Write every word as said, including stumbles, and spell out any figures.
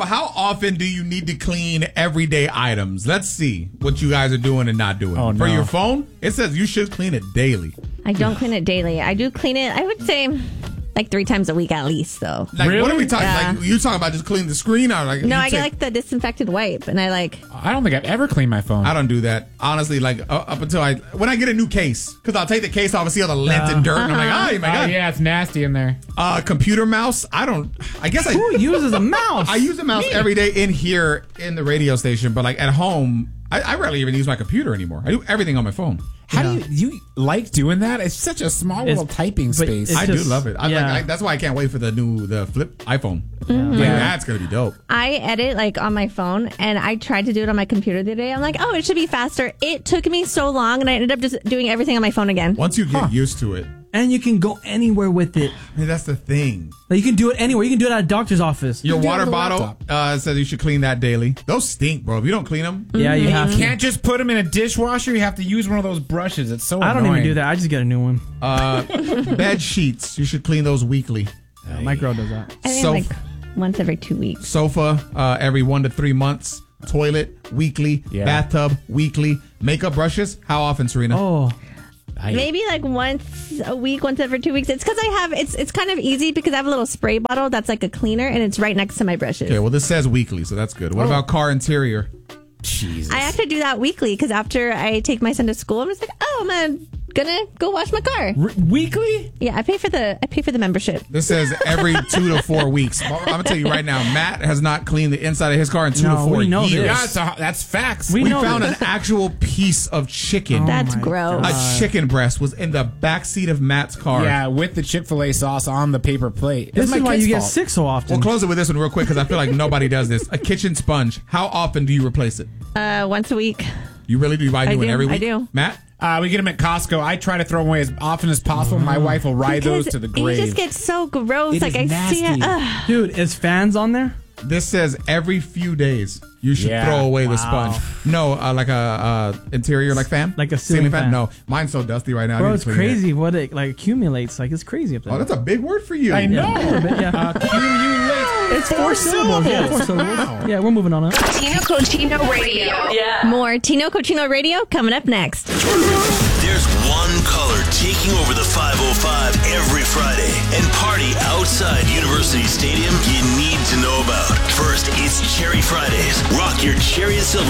how often do you need to clean everyday items? Let's see what you guys are doing and not doing. Oh, no. For your phone, it says you should clean it daily. I don't clean it daily. I do clean it, I would say, like three times a week at least, though. Like, Really? what are we talking? Yeah. Like, you talking about just cleaning the screen? Or like, No, you I get take- like the disinfected wipe, and I like. I don't think I've ever cleaned my phone. I don't do that. Honestly, like, uh, up until I, when I get a new case, because I'll take the case off and see all the lint and dirt, and I'm like, oh my Oh, God. yeah, it's nasty in there. Uh, computer mouse, I don't, I guess I, Who uses a mouse? I use a mouse every day in here in the radio station, but like at home, I, I rarely even use my computer anymore. I do everything on my phone. How do you you like doing that? It's such a small It's- little typing but space. it's I just- do love it. I yeah. like. I, that's why I can't wait for the new the flip iPhone. Mm-hmm. Like, Yeah. that's gonna be dope. I edit like on my phone, and I tried to do it on my computer the other day. I'm like, oh, it should be faster. It took me so long, and I ended up just doing everything on my phone again. Once you get used to it, And you can go anywhere with it. I mean, that's the thing. Like, you can do it anywhere. You can do it at a doctor's office. Your do it water with a bottle laptop. uh, says you should clean that daily. Those stink, bro. If you don't clean them, Yeah, you have You to. can't just put them in a dishwasher. You have to use one of those brushes. It's so I don't annoying. even do that. I just get a new one. uh, bed sheets, you should clean those weekly. Uh, my girl does that. I think So- like once every two weeks. Sofa uh, every one to three months. Toilet weekly. Yeah. Bathtub weekly. Makeup brushes. How often, Serena? Oh, I- Maybe like once a week, once every two weeks. It's because I have it's it's kind of easy because I have a little spray bottle that's like a cleaner, and it's right next to my brushes. Okay, well this says weekly, so that's good. What Oh. about car interior? Jesus. I have to do that weekly because after I take my son to school, I'm just like, oh, I'm uh, gonna go wash my car. R- weekly? Yeah, I pay for the I pay for the membership. This says every two to four weeks. I'm gonna tell you right now, Matt has not cleaned the inside of his car in two No, to four we know years. Yeah, it's a, that's facts. We We know found this. an actual piece of chicken. That's my gross. a chicken breast was in the back seat of Matt's car. Yeah, with the Chick-fil-A sauce on the paper plate. this It's is my why kid's you get fault. sick so often. We'll close it with this one real quick because I feel like nobody does this. A kitchen sponge. How often do you replace it? Uh, once a week. You really do? You buy a I new one do, every I week? do. Matt? Uh, we get them at Costco. I try to throw them away as often as possible. My wife will ride those to the It grave. just gets so gross. It like is I see it. nasty. Ugh. Dude, is fans on there? This says every few days you should Yeah. throw away the Wow. sponge. No, uh, like a uh, interior like fan? Like a ceiling fan. No, mine's so dusty right now. I Bro, need it's to clean it. crazy what it like accumulates. Like, it's crazy up there. Oh, that's a big word for you. I know. A bit, yeah. Accumulate. It's four syllables. Yeah, four syllables. Yeah, we're moving on up. Tino Cochino Radio. Yeah. More Tino Cochino Radio coming up next. There's one color taking over the five oh five every Friday and party outside University Stadium you need to know about. First, it's Cherry Fridays. Rock your cherry and silver